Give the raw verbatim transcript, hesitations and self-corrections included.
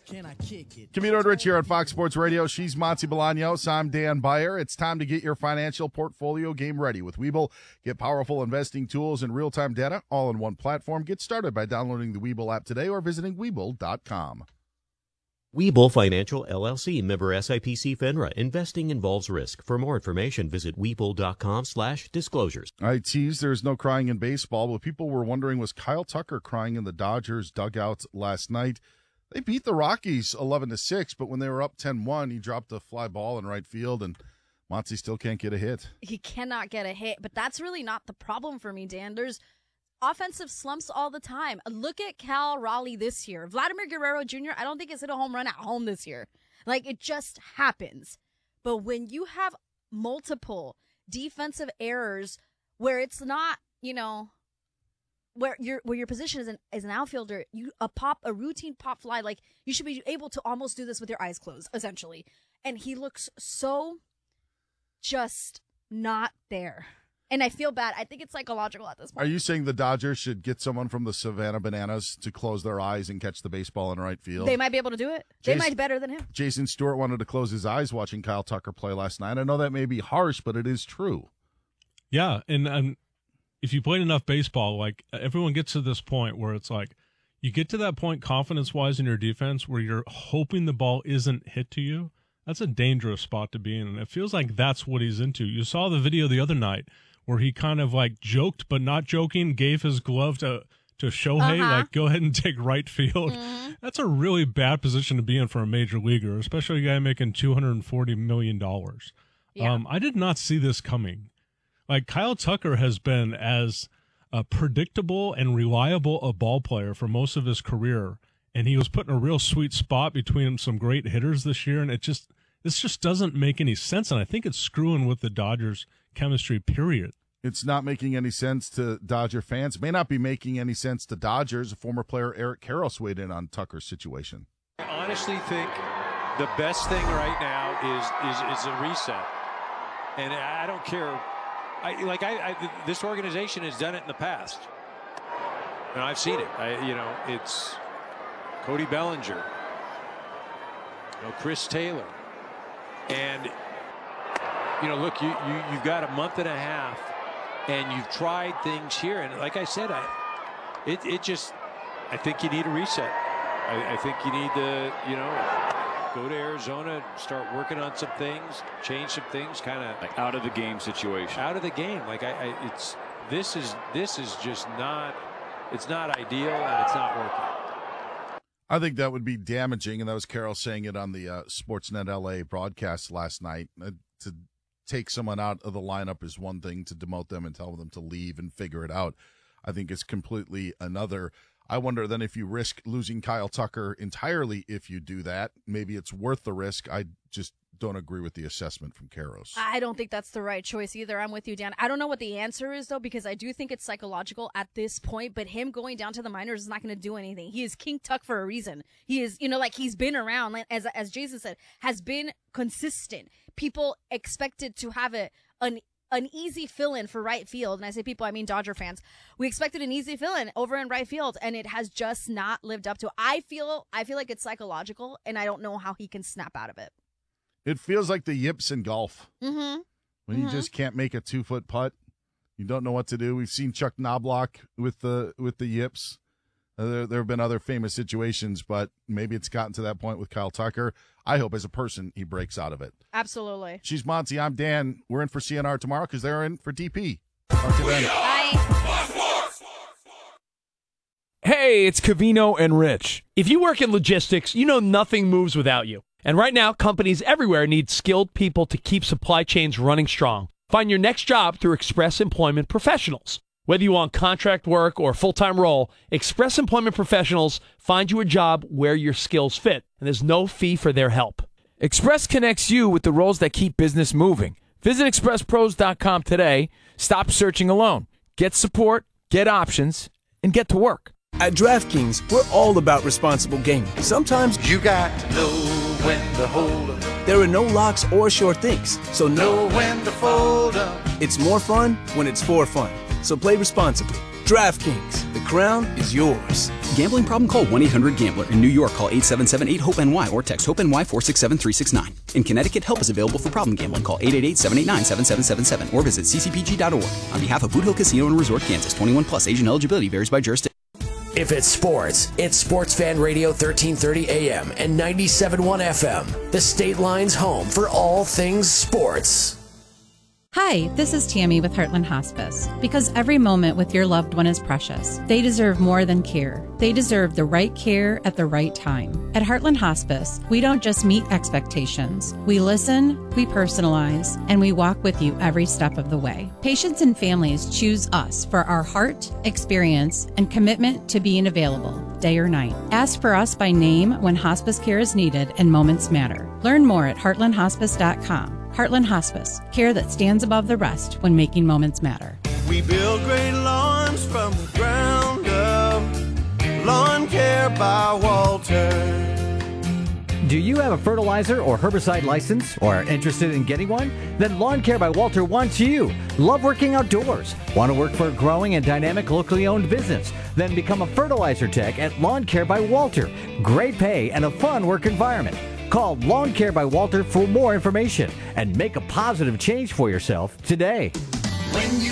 Can I kick it? Camino and Rich here on Fox Sports Radio. She's Monty Bolaños. I'm Dan Beyer. It's time to get your financial portfolio game ready with Webull. Get powerful investing tools and real-time data all in one platform. Get started by downloading the Webull app today or visiting Webull dot com. Webull Financial, L L C, member S I P C FINRA. Investing involves risk. For more information, visit Webull dot com slash disclosures. I teased there's no crying in baseball, but people were wondering, was Kyle Tucker crying in the Dodgers dugout last night? They beat the Rockies eleven to six, but when they were up ten one, he dropped a fly ball in right field, and Monty still can't get a hit. He cannot get a hit, but that's really not the problem for me, Dan. There's offensive slumps all the time. Look at Cal Raleigh this year. Vladimir Guerrero Junior, I don't think has hit a home run at home this year. Like, it just happens. But when you have multiple defensive errors where it's not, you know, where your where your position is an as an outfielder, you a pop a routine pop fly, like you should be able to almost do this with your eyes closed, essentially. And he looks so just not there. And I feel bad. I think it's psychological at this point. Are you saying the Dodgers should get someone from the Savannah Bananas to close their eyes and catch the baseball in right field? They might be able to do it. Jason, they might be better than him. Jason Stewart wanted to close his eyes watching Kyle Tucker play last night. I know that may be harsh, but it is true. Yeah, and and. If you played enough baseball, like everyone gets to this point where it's like you get to that point confidence-wise in your defense where you're hoping the ball isn't hit to you. That's a dangerous spot to be in, and it feels like that's what he's into. You saw the video the other night where he kind of like joked but not joking, gave his glove to, to Shohei, uh-huh. like go ahead and take right field. Mm-hmm. That's a really bad position to be in for a major leaguer, especially a guy making two hundred forty million dollars. Yeah. Um, I did not see this coming. Like, Kyle Tucker has been as uh, predictable and reliable a ball player for most of his career, and he was put in a real sweet spot between some great hitters this year, and it just this just doesn't make any sense, and I think it's screwing with the Dodgers' chemistry, period. It's not making any sense to Dodger fans. It may not be making any sense to Dodgers. Former player Eric Karros weighed in on Tucker's situation. I honestly think the best thing right now is is, is a reset, and I don't care. I, like I, I, this organization has done it in the past, and I've seen it. I, you know, it's Cody Bellinger, you know, Chris Taylor, and you know, look, you, you you've got a month and a half, and you've tried things here, and like I said, I, it it just, I think you need a reset. I, I think you need to, you know, go to Arizona, start working on some things, change some things, kind of like out of the game situation. Out of the game, like I, I, it's this is this is just not, it's not ideal, and it's not working. I think that would be damaging, and that was Carol saying it on the uh, Sportsnet L A broadcast last night. Uh, to take someone out of the lineup is one thing; to demote them and tell them to leave and figure it out, I think is completely another. I wonder then if you risk losing Kyle Tucker entirely if you do that. Maybe it's worth the risk. I just don't agree with the assessment from Karros. I don't think that's the right choice either. I'm with you, Dan. I don't know what the answer is, though, because I do think it's psychological at this point, but him going down to the minors is not going to do anything. He is King Tuck for a reason. He is, you know, like he's been around, like, as as Jason said, has been consistent. People expected to have a an an easy fill-in for right field, and I say people, I mean Dodger fans. We expected an easy fill-in over in right field, and it has just not lived up to it. I feel, I feel like it's psychological, and I don't know how he can snap out of it. It feels like the yips in golf. Mm-hmm. When mm-hmm. you just can't make a two-foot putt, you don't know what to do. We've seen Chuck Knobloch with the with the yips. Uh, there, there have been other famous situations, but maybe it's gotten to that point with Kyle Tucker. I hope as a person he breaks out of it. Absolutely. She's Monty. I'm Dan. We're in for C N R tomorrow because they're in for D P. Talk to them. Bye. Hey, it's Covino and Rich. If you work in logistics, you know nothing moves without you. And right now, companies everywhere need skilled people to keep supply chains running strong. Find your next job through Express Employment Professionals. Whether you want contract work or a full-time role, Express Employment Professionals find you a job where your skills fit, and there's no fee for their help. Express connects you with the roles that keep business moving. Visit express pros dot com today. Stop searching alone. Get support, get options, and get to work. At DraftKings, we're all about responsible gaming. Sometimes you got to know when to hold up. There are no locks or sure things, so know when to fold up. It's more fun when it's for fun. So play responsibly. DraftKings, the crown is yours. Gambling problem? Call one eight hundred gambler. In New York, call eight seven seven eight hope N Y or text HOPE-NY four six seven three six nine. In Connecticut, help is available for problem gambling. Call eight eight eight seven eight nine seven seven seven seven or visit c c p g dot org. On behalf of Boot Hill Casino and Resort, Kansas, twenty-one plus, age and eligibility varies by jurisdiction. If it's sports, it's Sports Fan Radio thirteen thirty A M and ninety-seven point one F M. The State Line's home for all things sports. Hi, this is Tammy with Heartland Hospice. Because every moment with your loved one is precious, they deserve more than care. They deserve the right care at the right time. At Heartland Hospice, we don't just meet expectations. We listen, we personalize, and we walk with you every step of the way. Patients and families choose us for our heart, experience, and commitment to being available, day or night. Ask for us by name when hospice care is needed and moments matter. Learn more at heartland hospice dot com. Heartland Hospice, care that stands above the rest when making moments matter. We build great lawns from the ground up. Lawn Care by Walter. Do you have a fertilizer or herbicide license or are interested in getting one? Then Lawn Care by Walter wants you. Love working outdoors? Want to work for a growing and dynamic locally owned business? Then become a fertilizer tech at Lawn Care by Walter. Great pay and a fun work environment. Call Lawn Care by Walter for more information and make a positive change for yourself today. When you